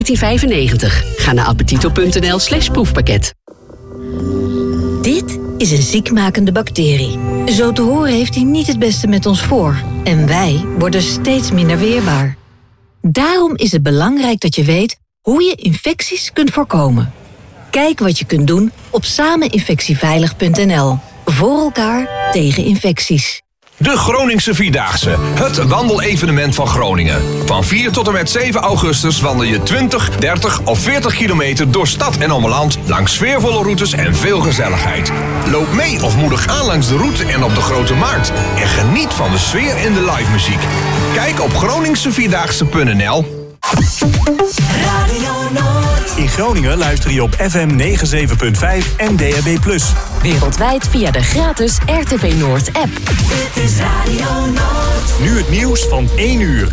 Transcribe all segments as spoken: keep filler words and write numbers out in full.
negentien vijfennegentig. Ga naar appetito.nl slash proefpakket. Dit is een ziekmakende bacterie. Zo te horen heeft hij niet het beste met ons voor. En wij worden steeds minder weerbaar. Daarom is het belangrijk dat je weet hoe je infecties kunt voorkomen. Kijk wat je kunt doen op sameninfectieveilig punt n l. Voor elkaar tegen infecties. De Groningse Vierdaagse, het wandelevenement van Groningen. Van vier tot en met zeven augustus wandel je twintig, dertig of veertig kilometer door stad en omland langs sfeervolle routes en veel gezelligheid. Loop mee of moedig aan langs de route en op de Grote Markt. En geniet van de sfeer en de live muziek. Kijk op groningse vierdaagse punt n l. Radio Noord. In Groningen luister je op F M negenenzeventig punt vijf en D A B plus. Wereldwijd via de gratis R T V Noord app. Dit is Radio Noord. Nu het nieuws van één uur.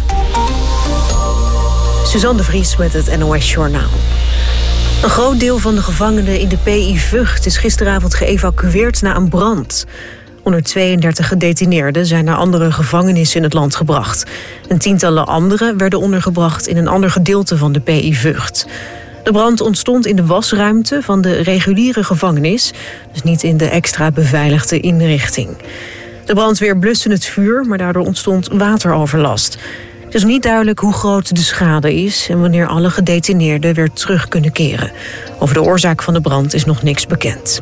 Suzanne de Vries met het N O S Journaal. Een groot deel van de gevangenen in de P I Vught is gisteravond geëvacueerd na een brand. honderdtweeëndertig gedetineerden zijn naar andere gevangenissen in het land gebracht. En tientallen anderen werden ondergebracht in een ander gedeelte van de P I Vught. De brand ontstond in de wasruimte van de reguliere gevangenis, dus niet in de extra beveiligde inrichting. De brandweer bluste het vuur, maar daardoor ontstond wateroverlast. Het is niet duidelijk hoe groot de schade is en wanneer alle gedetineerden weer terug kunnen keren. Over de oorzaak van de brand is nog niks bekend.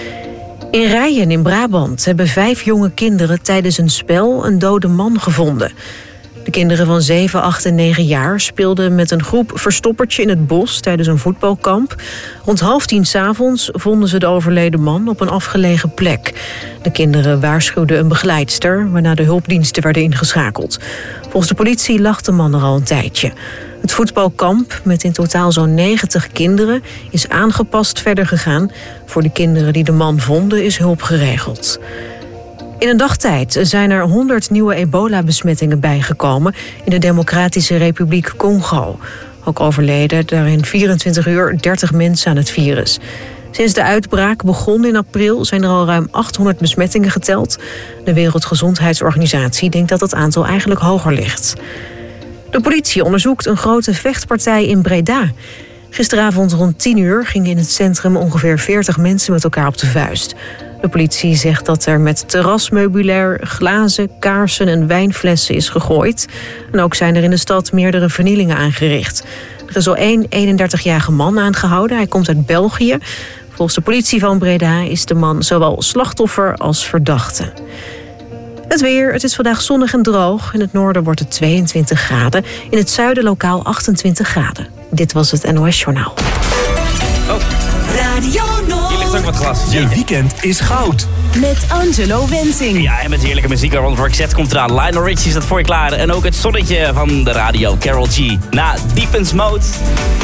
In Rijen in Brabant hebben vijf jonge kinderen tijdens een spel een dode man gevonden. De kinderen van zeven, acht en negen jaar speelden met een groep verstoppertje in het bos tijdens een voetbalkamp. Rond half tien 's avonds vonden ze de overleden man op een afgelegen plek. De kinderen waarschuwden een begeleidster, waarna de hulpdiensten werden ingeschakeld. Volgens de politie lag de man er al een tijdje. Het voetbalkamp, met in totaal zo'n negentig kinderen, is aangepast verder gegaan. Voor de kinderen die de man vonden is hulp geregeld. In een dagtijd zijn er honderd nieuwe ebola-besmettingen bijgekomen in de Democratische Republiek Congo. Ook overleden daar in vierentwintig uur dertig mensen aan het virus. Sinds de uitbraak begon in april zijn er al ruim achthonderd besmettingen geteld. De Wereldgezondheidsorganisatie denkt dat het aantal eigenlijk hoger ligt. De politie onderzoekt een grote vechtpartij in Breda. Gisteravond rond tien uur gingen in het centrum ongeveer veertig mensen met elkaar op de vuist. De politie zegt dat er met terrasmeubilair, glazen, kaarsen en wijnflessen is gegooid. En ook zijn er in de stad meerdere vernielingen aangericht. Er is al één eenendertigjarige man aangehouden. Hij komt uit België. Volgens de politie van Breda is de man zowel slachtoffer als verdachte. Het weer, het is vandaag zonnig en droog. In het noorden wordt het tweeëntwintig graden. In het zuiden lokaal achtentwintig graden. Dit was het N O S Journaal. Oh. Radio Noord. Hier ligt ook wat glas. Je weekend is goud. Met Angelo Wensing. Ja, en met heerlijke muziek. Ron Roxette komt eraan. Lionel Richie staat voor je klaar. En ook het zonnetje van de radio. Karol G. Na Deepens Mode.